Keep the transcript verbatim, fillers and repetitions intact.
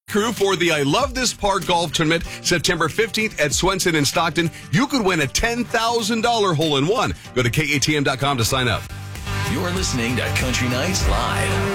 Crew for the I Love This Park Golf Tournament, September fifteenth at Swenson in Stockton. You could win a ten thousand dollars hole-in-one. Go to K A T M dot com to sign up. You're listening to Country Nights Live.